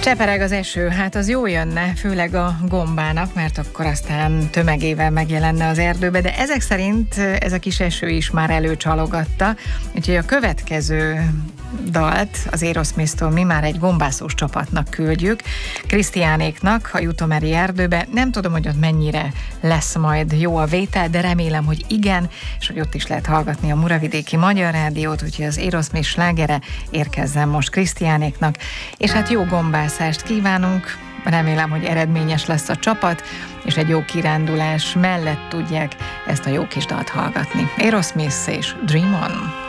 Csepereg az eső, hát az jó jönne, főleg a gombának, mert akkor aztán tömegével megjelenne az erdőbe, de ezek szerint ez a kis eső is már előcsalogatta, úgyhogy a következő dalt az Aerosmith-től mi már egy gombászós csapatnak küldjük, Krisztiánéknak a Jutomeri erdőbe. Nem tudom, hogy ott mennyire lesz majd jó a vétel, de remélem, hogy igen, és hogy ott is lehet hallgatni a Muravidéki Magyar Rádiót, úgyhogy az Aerosmith slágere érkezzen most Krisztiánéknak, és hát jó gombászást kívánunk, remélem, hogy eredményes lesz a csapat, és egy jó kirándulás mellett tudják ezt a jó kis dalt hallgatni. Aerosmith és Dream On.